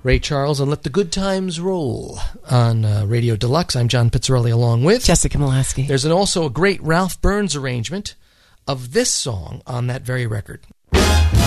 Ray Charles and Let the Good Times Roll on Radio Deluxe. I'm John Pizzarelli along with Jessica Molaski. There's also a great Ralph Burns arrangement of this song on that very record.